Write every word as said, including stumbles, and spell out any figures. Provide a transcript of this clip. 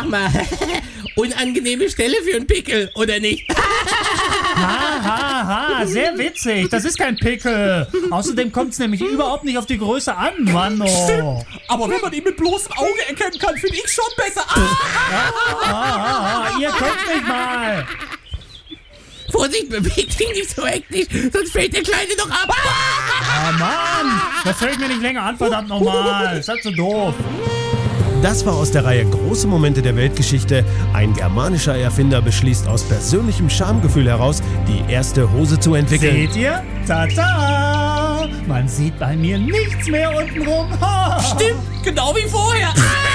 sag mal, unangenehme Stelle für einen Pickel, oder nicht? Ha, ha, ha, sehr witzig. Das ist kein Pickel. Außerdem kommt es nämlich überhaupt nicht auf die Größe an, Mann. Oh. Aber wenn man ihn mit bloßem Auge erkennen kann, finde ich schon besser. Ah, Ah, ah, ah, ah, ihr kennt mich mal. Vorsicht, bewegt dich nicht so hektisch, sonst fällt der Kleine doch ab. Ah, Mann, das fällt mir nicht länger an, verdammt nochmal. Ist halt so doof. Das war aus der Reihe Große Momente der Weltgeschichte. Ein germanischer Erfinder beschließt aus persönlichem Schamgefühl heraus, die erste Hose zu entwickeln. Seht ihr? Tada! Man sieht bei mir nichts mehr untenrum. stimmt, genau wie vorher.